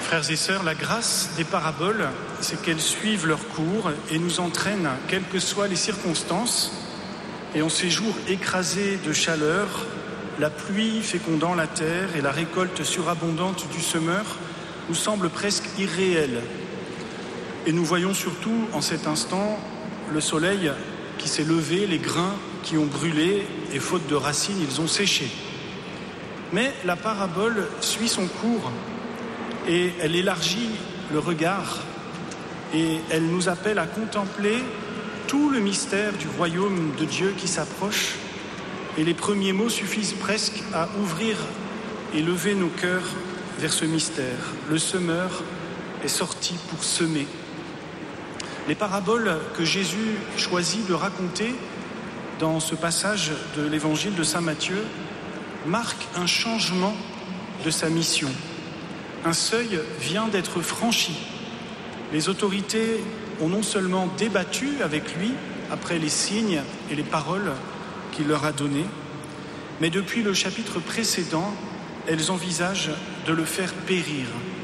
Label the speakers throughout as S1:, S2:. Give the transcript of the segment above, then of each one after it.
S1: Frères et sœurs, la grâce des paraboles, c'est qu'elles suivent leur cours et nous entraînent, quelles que soient les circonstances. Et en ces jours écrasés de chaleur, la pluie fécondant la terre et la récolte surabondante du semeur nous semblent presque irréelles. Et nous voyons surtout en cet instant le soleil qui s'est levé, les grains qui ont brûlé et faute de racines, ils ont séché. Mais la parabole suit son cours et elle élargit le regard et elle nous appelle à contempler tout le mystère du royaume de Dieu qui s'approche. Et les premiers mots suffisent presque à ouvrir et lever nos cœurs vers ce mystère. Le semeur est sorti pour semer. Les paraboles que Jésus choisit de raconter dans ce passage de l'évangile de saint Matthieu marquent un changement de sa mission. Un seuil vient d'être franchi. Les autorités ont non seulement débattu avec lui après les signes et les paroles qu'il leur a données, mais depuis le chapitre précédent, elles envisagent de le faire périr.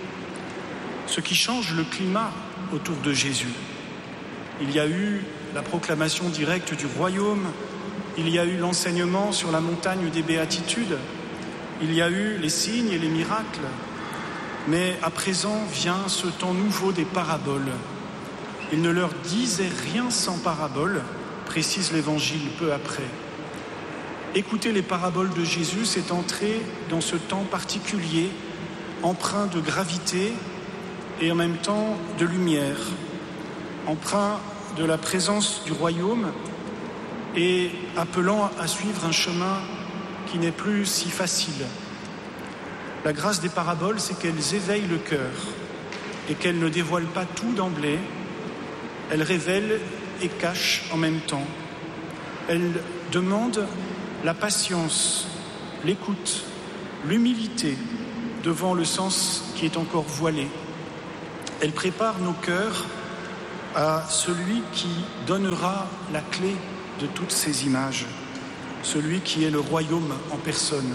S1: Ce qui change le climat autour de Jésus. Il y a eu la proclamation directe du royaume, il y a eu l'enseignement sur la montagne des béatitudes, il y a eu les signes et les miracles, mais à présent vient ce temps nouveau des paraboles. Il ne leur disait rien sans paraboles, précise l'Évangile peu après. Écouter les paraboles de Jésus, c'est entrer dans ce temps particulier, empreint de gravité et en même temps de lumière, empreint de la présence du royaume et appelant à suivre un chemin qui n'est plus si facile. La grâce des paraboles, c'est qu'elles éveillent le cœur et qu'elles ne dévoilent pas tout d'emblée. Elles révèlent et cachent en même temps. Elles demandent la patience, l'écoute, l'humilité devant le sens qui est encore voilé. Elles préparent nos cœurs à celui qui donnera la clé de toutes ces images, celui qui est le royaume en personne.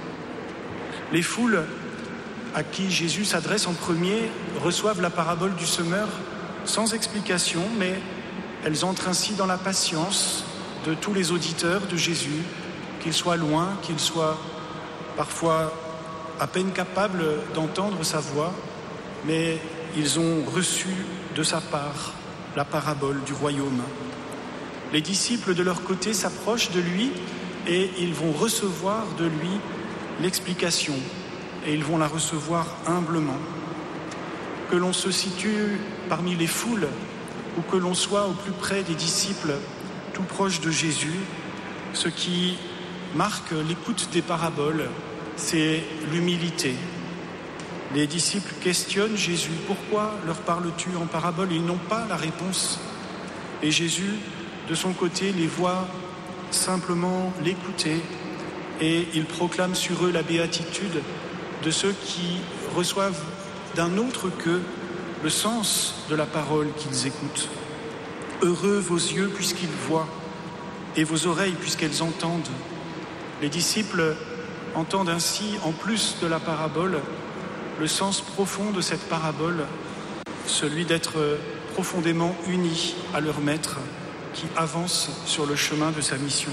S1: Les foules à qui Jésus s'adresse en premier reçoivent la parabole du semeur sans explication, mais elles entrent ainsi dans la patience de tous les auditeurs de Jésus, qu'ils soient loin, qu'ils soient parfois à peine capables d'entendre sa voix, mais ils ont reçu de sa part la parabole du royaume. Les disciples, de leur côté, s'approchent de lui et ils vont recevoir de lui l'explication et ils vont la recevoir humblement. Que l'on se situe parmi les foules ou que l'on soit au plus près des disciples, tout proche de Jésus, ce qui marque l'écoute des paraboles, c'est l'humilité. Les disciples questionnent Jésus. Pourquoi leur parles-tu en parabole? Ils n'ont pas la réponse. Et Jésus, de son côté, les voit simplement l'écouter et il proclame sur eux la béatitude de ceux qui reçoivent d'un autre qu'eux le sens de la parole qu'ils écoutent. Heureux vos yeux puisqu'ils voient et vos oreilles puisqu'elles entendent. Les disciples entendent ainsi, en plus de la parabole, le sens profond de cette parabole, celui d'être profondément unis à leur maître qui avance sur le chemin de sa mission.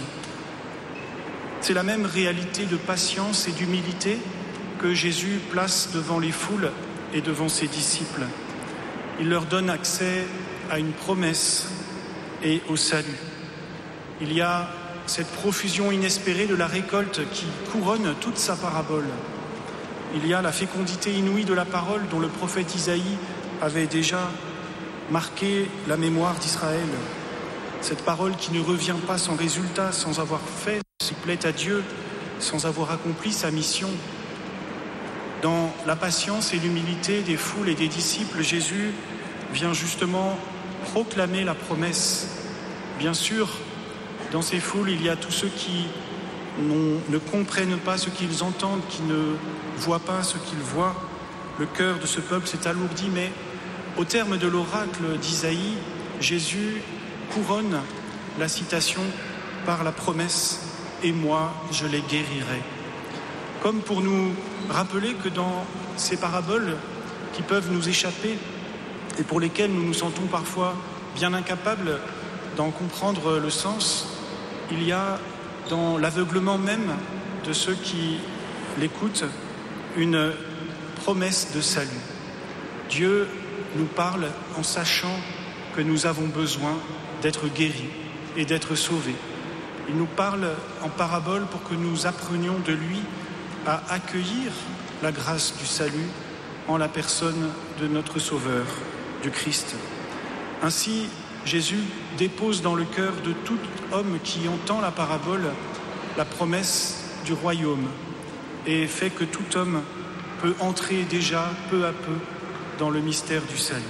S1: C'est la même réalité de patience et d'humilité que Jésus place devant les foules et devant ses disciples. Il leur donne accès à une promesse et au salut. Il y a cette profusion inespérée de la récolte qui couronne toute sa parabole. Il y a la fécondité inouïe de la parole dont le prophète Isaïe avait déjà marqué la mémoire d'Israël. Cette parole qui ne revient pas sans résultat, sans avoir fait ce qui plaît à Dieu, sans avoir accompli sa mission. Dans la patience et l'humilité des foules et des disciples, Jésus vient justement proclamer la promesse. Bien sûr, dans ces foules, il y a tous ceux qui ne comprennent pas ce qu'ils entendent, qui ne voient pas ce qu'ils voient. Le cœur de ce peuple s'est alourdi, mais au terme de l'oracle d'Isaïe, Jésus couronne la citation par la promesse « Et moi, je les guérirai ». Comme pour nous rappeler que dans ces paraboles, qui peuvent nous échapper et pour lesquels nous nous sentons parfois bien incapables d'en comprendre le sens. Il y a dans l'aveuglement même de ceux qui l'écoutent une promesse de salut. Dieu nous parle en sachant que nous avons besoin d'être guéris et d'être sauvés. Il nous parle en parabole pour que nous apprenions de lui à accueillir la grâce du salut en la personne de notre Sauveur, du Christ. Ainsi, Jésus dépose dans le cœur de tout homme qui entend la parabole la promesse du royaume et fait que tout homme peut entrer déjà peu à peu dans le mystère du salut.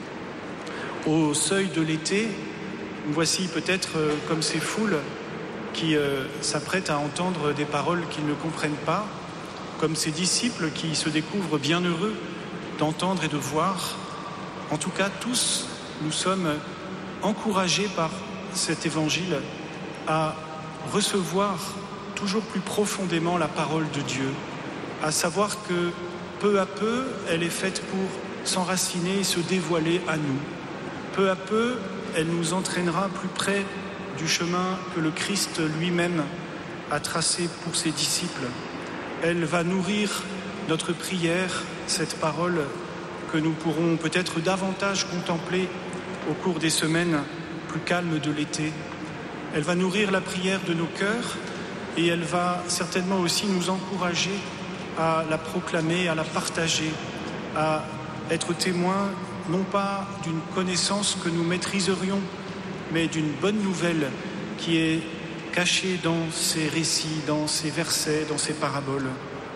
S1: Au seuil de l'été, voici peut-être comme ces foules qui s'apprêtent à entendre des paroles qu'ils ne comprennent pas, comme ces disciples qui se découvrent bien heureux d'entendre et de voir. En tout cas, tous, nous sommes encouragés par cet évangile à recevoir toujours plus profondément la parole de Dieu, à savoir que peu à peu, elle est faite pour s'enraciner et se dévoiler à nous. Peu à peu, elle nous entraînera plus près du chemin que le Christ lui-même a tracé pour ses disciples. Elle va nourrir notre prière, cette parole que nous pourrons peut-être davantage contempler au cours des semaines plus calmes de l'été. Elle va nourrir la prière de nos cœurs et elle va certainement aussi nous encourager à la proclamer, à la partager, à être témoins non pas d'une connaissance que nous maîtriserions, mais d'une bonne nouvelle qui est cachée dans ces récits, dans ces versets, dans ces paraboles.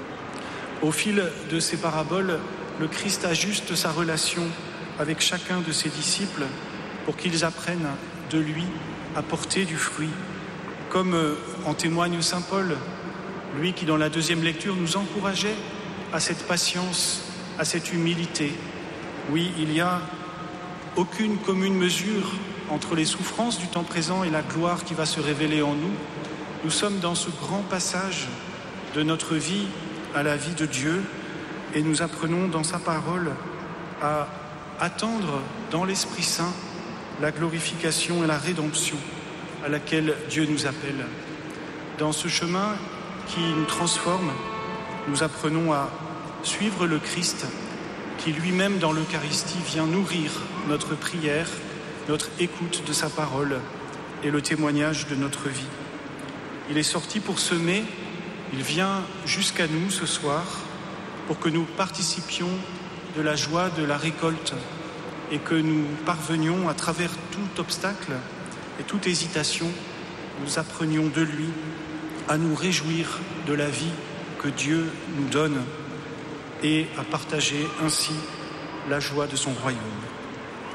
S1: Au fil de ces paraboles, le Christ ajuste sa relation avec chacun de ses disciples pour qu'ils apprennent de lui à porter du fruit. Comme en témoigne saint Paul, lui qui dans la deuxième lecture nous encourageait à cette patience, à cette humilité. Oui, il n'y a aucune commune mesure entre les souffrances du temps présent et la gloire qui va se révéler en nous. Nous sommes dans ce grand passage de notre vie à la vie de Dieu et nous apprenons dans sa parole à attendre dans l'Esprit Saint la glorification et la rédemption à laquelle Dieu nous appelle. Dans ce chemin qui nous transforme, nous apprenons à suivre le Christ qui lui-même dans l'Eucharistie vient nourrir notre prière, notre écoute de sa parole et le témoignage de notre vie. Il est sorti pour semer, il vient jusqu'à nous ce soir pour que nous participions de la joie de la récolte et que nous parvenions à travers tout obstacle et toute hésitation, nous apprenions de lui à nous réjouir de la vie que Dieu nous donne et à partager ainsi la joie de son royaume.